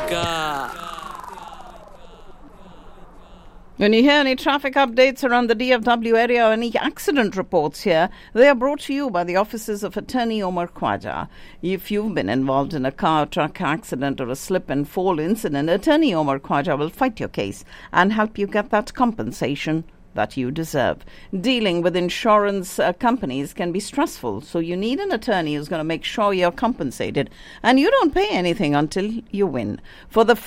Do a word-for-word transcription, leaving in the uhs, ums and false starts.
When you hear any traffic updates around the D F W area or any accident reports here, they are brought to you by the offices of Attorney Omar Khwaja. If you've been involved in a car truck accident or a slip and fall incident, Attorney Omar Khwaja will fight your case and help you get that compensation that you deserve. Dealing with insurance uh, companies can be stressful, so you need an attorney who's going to make sure you're compensated and you don't pay anything until you win. For the